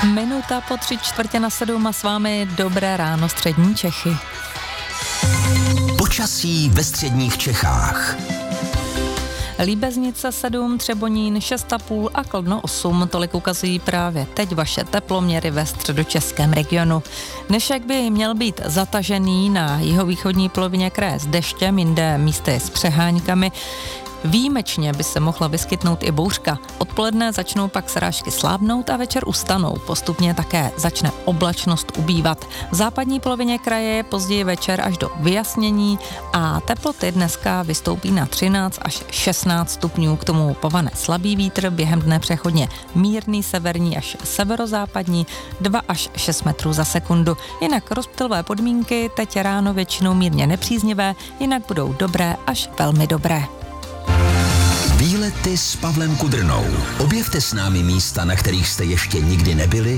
Minuta po 6:45 a s vámi dobré ráno střední Čechy. Počasí ve středních Čechách. Líbeznice 7, Třebonín 6,5 a Kladno 8. Tolik ukazují právě teď vaše teploměry ve středočeském regionu. Dnešek by měl být zatažený na jihovýchodní polovině kraje s deštěm, jinde místy s přeháňkami. Výjimečně by se mohla vyskytnout i bouřka. Odpoledne začnou pak srážky slábnout a večer ustanou. Postupně také začne oblačnost ubývat. V západní polovině kraje je později večer až do vyjasnění a teploty dneska vystoupí na 13 až 16 stupňů. K tomu povane slabý vítr, během dne přechodně mírný severní až severozápadní 2 až 6 metrů za sekundu. Jinak rozptylové podmínky teď ráno většinou mírně nepříznivé, jinak budou dobré až velmi dobré. Výlety s Pavlem Kudrnou. Objevte s námi místa, na kterých jste ještě nikdy nebyli,